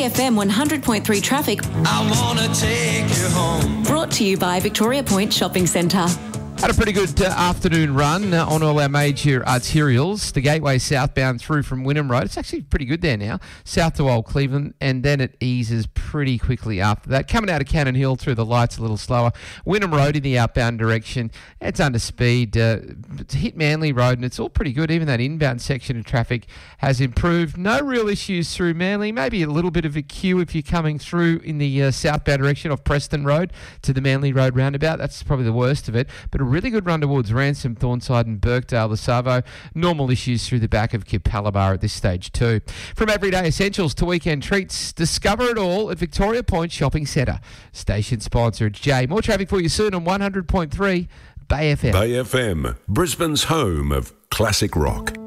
FM 100.3 traffic. I wanna take you home. Brought to you by Victoria Point Shopping Centre. Had a pretty good afternoon run on all our major arterials. The Gateway southbound through from Wynnum Road. It's actually pretty good there now. South to Old Cleveland, and then it eases pretty quickly after that. Coming out of Cannon Hill through the lights a little slower. Wynnum Road in the outbound direction. It's under speed. Hit Manly Road, and it's all pretty good. Even that inbound section of traffic has improved. No real issues through Manly. Maybe a little bit of a queue if you're coming through in the southbound direction of Preston Road to the Manly Road roundabout. That's probably the worst of it. But a really good run towards Ransom, Thornside and Birkdale, the Savo. Normal issues through the back of Kipalaba at this stage too. From everyday essentials to weekend treats, discover it all at Victoria Point Shopping Centre. Station sponsor, it's Jay. More traffic for you soon on 100.3 Bay FM. Bay FM, Brisbane's home of classic rock.